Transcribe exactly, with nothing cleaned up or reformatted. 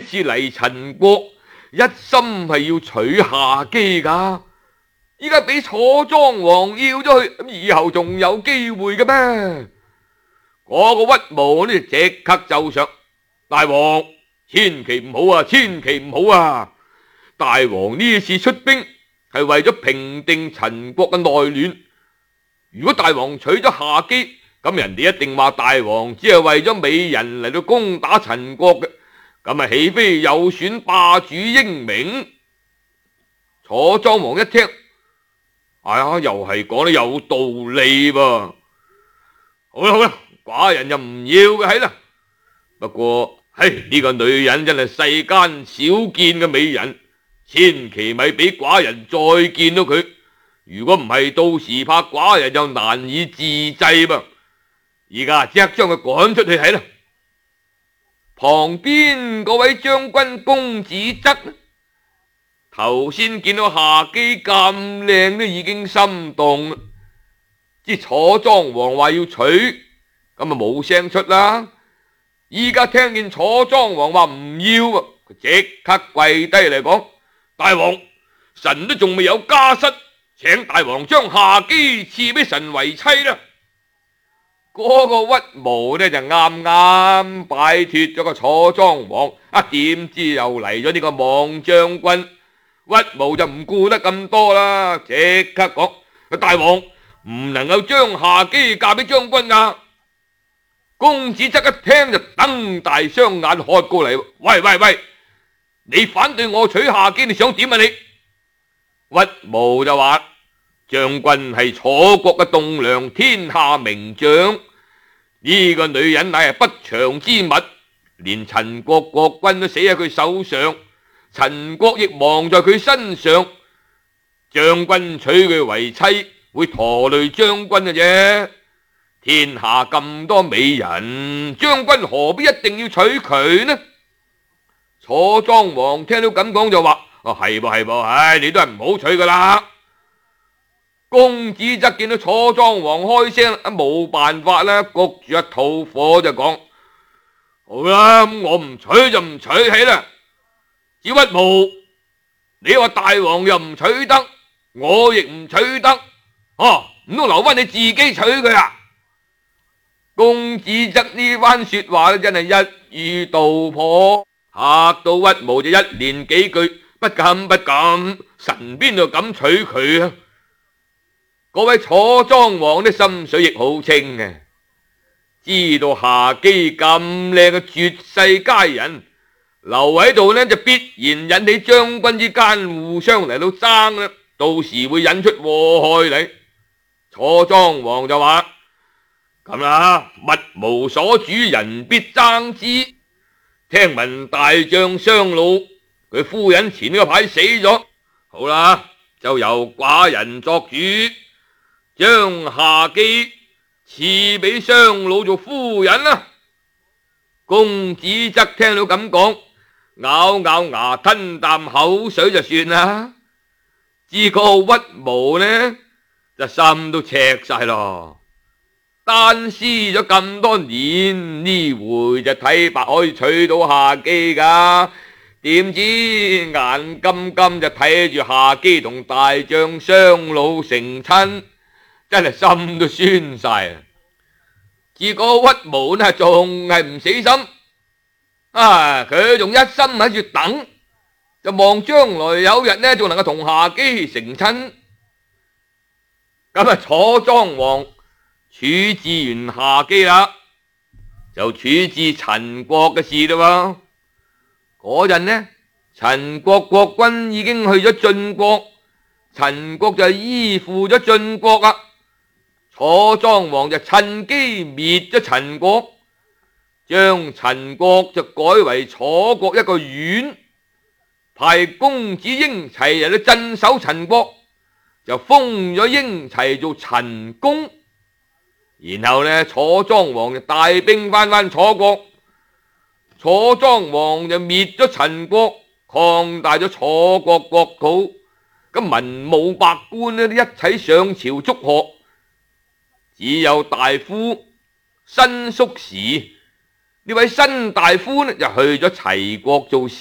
次嚟陳國，一心係要娶夏姬噶，依家俾楚莊王要咗去，咁以後仲有機會嘅咩？嗰、那個屈毛呢，即刻奏上，大王千祈唔好啊，千祈唔好啊！大王呢次出兵係為咗平定陳國嘅內亂，如果大王娶咗夏姬，咁人哋一定話大王只係為咗美人嚟到攻打陳國嘅，咁啊豈非有損霸主英名？楚莊王一聽，哎呀，又係講得有道理噃。好啦好啦，寡人又唔要嘅係啦。不過，唉，呢個女人真係世間少見嘅美人，千祈咪俾寡人再見到佢。如果唔係，到時怕寡人又難以自制噃。而家即刻將佢趕出去係啦。旁邊嗰位將軍公子側呢，頭先見到夏姬咁靚都已經心動啦，知楚莊王話要娶，咁啊冇聲出啦。依家聽見楚莊王話唔要啊，佢即刻跪低嚟講：大王，臣都仲未有家室，請大王將夏姬賜俾臣為妻啦。嗰個屈毛呢就啱啱擺脫咗個楚莊王，啊點知又嚟咗呢個望將軍，屈毛就唔顧得咁多啦，即刻講：大王唔能夠將夏姬嫁俾將軍啊！公子側一聽就瞪大雙眼喝過嚟：喂喂喂，你反對我娶夏姬，你想點啊你？屈毛就話：將軍係楚國嘅棟樑，天下名將，呢、這個女人乃係不祥之物，連陳國國君都死喺佢手上，陳國亦亡在佢身上，將軍娶佢為妻會拖累將軍嘅啫。天下咁多美人，將軍何必一定要娶佢呢？楚莊王聽到咁講就話：哦，係噃係噃，唉，你都係唔好娶噶啦。公子則見到楚莊王開聲，啊冇辦法啦，焗住一肚火就講：好啦，我唔娶就唔娶起啦。子屈毛，你話大王又唔娶得，我亦唔娶得，哦，唔通留翻你自己娶佢啊？公子則呢番說話真係一語道破，嚇到屈毛就一連幾句不敢不敢，神邊度敢娶佢啊？嗰位楚莊王的心水亦好清嘅，知道夏姬咁靚嘅絕世佳人留喺度呢，就必然引起將軍之間互相嚟到爭啦，到時會引出禍害嚟。楚莊王就話：咁啦，物無所主，人必爭之。聽聞大將雙魯佢夫人前呢個排死咗，好啦，就由寡人作主，將夏姬賜俾雙魯做夫人啦。公子則聽到咁講，咬咬牙吞啖口水就算啦。至個屈毛呢，就心都赤晒咯。單思咗咁多年，呢回就睇白可以娶到夏姬噶，點知眼金金就睇住夏姬同大將雙魯成親，真係心都酸晒。自個屈毛呢仲係唔死心，啊佢仲一心喺度等，就望將來有日呢仲能夠同夏姬成親。咁啊楚莊王處置完夏姬啦，就處置陳國嘅事啦。嗰陣呢，陳國國君已經去咗晉國，陳國就依附咗晉國啦。楚莊王就趁機滅咗陳國，將陳國就改為楚國一個縣，派公子嬰齊嚟到鎮守陳國，就封咗嬰齊做陳公。然後呢，楚莊王就帶兵翻返楚國，楚莊王就滅咗陳國，擴大咗楚國國土。咁文武百官呢，都一齊上朝祝賀，只有大夫申叔時呢位申大夫呢，就去咗齊國做事。